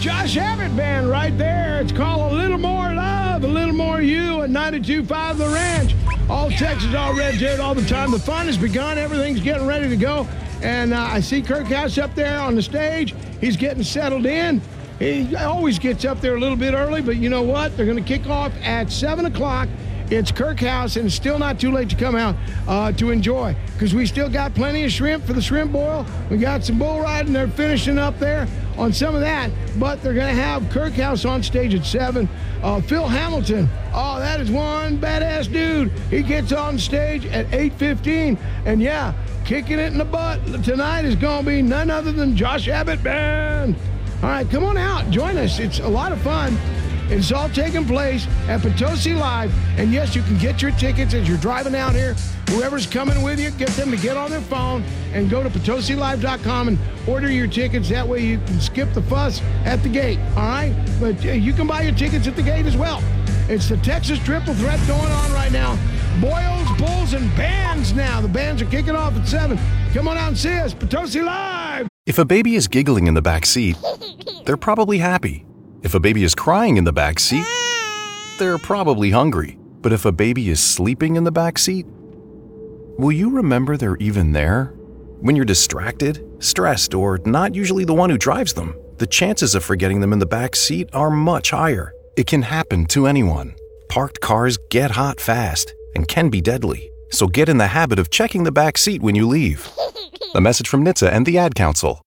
Josh Abbott band right there. It's called A Little More Love, A Little More You at 92.5 The Ranch. All Texas, all Red Jared, all the time. The fun has begun. Everything's getting ready to go. And I see Kirk House up there on the stage. He's getting settled in. He always gets up there a little bit early, but you know what? They're going to kick off at 7 o'clock. It's Kirk House, and it's still not too late to come out to enjoy, because we still got plenty of shrimp for the shrimp boil. We got some bull riding. They're finishing up there on some of that, but they're going to have Kirk House on stage at 7. Phil Hamilton, oh, that is one badass dude. He gets on stage at 8:15, and yeah, kicking it in the butt tonight is going to be none other than Josh Abbott Band. All right, come on out. Join us. It's a lot of fun. It's all taking place at Potosi Live. And yes, you can get your tickets as you're driving out here. Whoever's coming with you, get them to get on their phone and go to PotosiLive.com and order your tickets. That way you can skip the fuss at the gate, all right? But you can buy your tickets at the gate as well. It's the Texas Triple Threat going on right now. Boils, bulls, and bands now. The bands are kicking off at 7. Come on out and see us, Potosi Live. If a baby is giggling in the back seat, they're probably happy. If a baby is crying in the back seat, they're probably hungry. But if a baby is sleeping in the back seat, will you remember they're even there? When you're distracted, stressed, or not usually the one who drives them, the chances of forgetting them in the back seat are much higher. It can happen to anyone. Parked cars get hot fast and can be deadly. So get in the habit of checking the back seat when you leave. A message from NHTSA and the Ad Council.